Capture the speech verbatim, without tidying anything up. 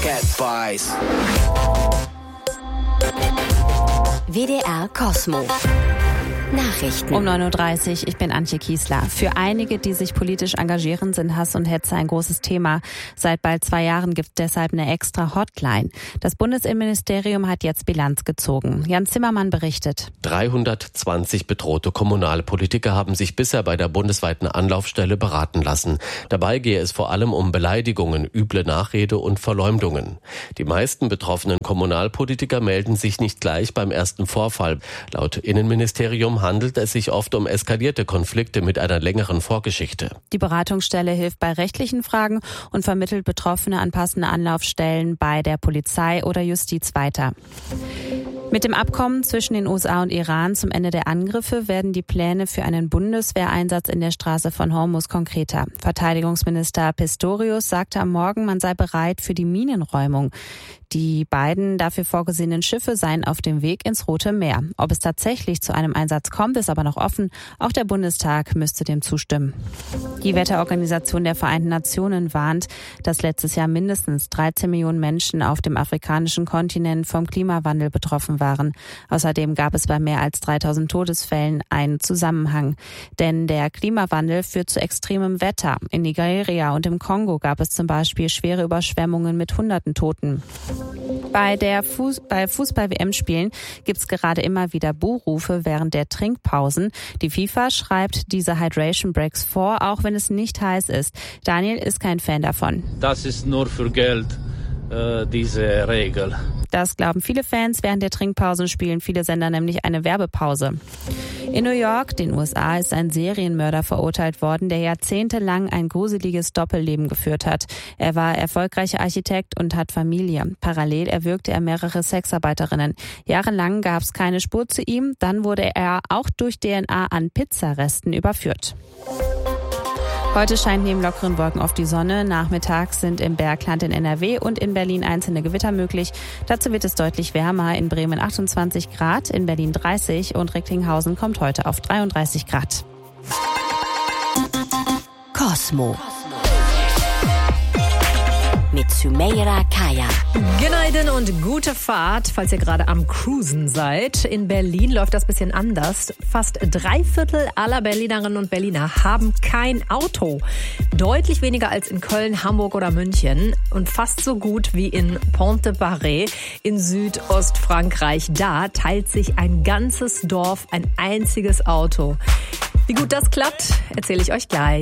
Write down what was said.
Advice. W D R Kosmo. Nachrichten. Um neun Uhr dreißig, ich bin Antje Kiesler. Für einige, die sich politisch engagieren, sind Hass und Hetze ein großes Thema. Seit bald zwei Jahren gibt es deshalb eine extra Hotline. Das Bundesinnenministerium hat jetzt Bilanz gezogen. Jan Zimmermann berichtet. dreihundertzwanzig bedrohte Kommunalpolitiker haben sich bisher bei der bundesweiten Anlaufstelle beraten lassen. Dabei gehe es vor allem um Beleidigungen, üble Nachrede und Verleumdungen. Die meisten betroffenen Kommunalpolitiker melden sich nicht gleich beim ersten Vorfall. Laut Innenministerium handelt es sich oft um eskalierte Konflikte mit einer längeren Vorgeschichte. Die Beratungsstelle hilft bei rechtlichen Fragen und vermittelt Betroffene an passende Anlaufstellen bei der Polizei oder Justiz weiter. Mit dem Abkommen zwischen den U S A und Iran zum Ende der Angriffe werden die Pläne für einen Bundeswehreinsatz in der Straße von Hormuz konkreter. Verteidigungsminister Pistorius sagte am Morgen, man sei bereit für die Minenräumung. Die beiden dafür vorgesehenen Schiffe seien auf dem Weg ins Rote Meer. Ob es tatsächlich zu einem Einsatz kommt, ist aber noch offen. Auch der Bundestag müsste dem zustimmen. Die Wetterorganisation der Vereinten Nationen warnt, dass letztes Jahr mindestens dreizehn Millionen Menschen auf dem afrikanischen Kontinent vom Klimawandel betroffen waren. Außerdem gab es bei mehr als dreitausend Todesfällen einen Zusammenhang. Denn der Klimawandel führt zu extremem Wetter. In Nigeria und im Kongo gab es zum Beispiel schwere Überschwemmungen mit hunderten Toten. Bei der Fuß- bei Fußball-W M-Spielen gibt es gerade immer wieder Buhrufe während der Trinkpausen. Die FIFA schreibt diese Hydration Breaks vor, auch wenn es nicht heiß ist. Daniel ist kein Fan davon. Das ist nur für Geld, äh, diese Regel. Das glauben viele Fans. Während der Trinkpausen spielen viele Sender nämlich eine Werbepause. In New York, den U S A, ist ein Serienmörder verurteilt worden, der jahrzehntelang ein gruseliges Doppelleben geführt hat. Er war erfolgreicher Architekt und hat Familie. Parallel erwürgte er mehrere Sexarbeiterinnen. Jahrelang gab es keine Spur zu ihm. Dann wurde er auch durch D N A an Pizzaresten überführt. Heute scheint neben lockeren Wolken oft die Sonne. Nachmittags sind im Bergland in N R W und in Berlin einzelne Gewitter möglich. Dazu wird es deutlich wärmer. In Bremen achtundzwanzig Grad, in Berlin dreißig und Recklinghausen kommt heute auf dreiunddreißig Grad. Kosmo. Mit Sumeira Kaya. Günaydin und gute Fahrt, falls ihr gerade am Cruisen seid. In Berlin läuft das bisschen anders. Fast drei Viertel aller Berlinerinnen und Berliner haben kein Auto. Deutlich weniger als in Köln, Hamburg oder München. Und fast so gut wie in Pont-de-Paris in Südostfrankreich. Da teilt sich ein ganzes Dorf ein einziges Auto. Wie gut das klappt, erzähle ich euch gleich.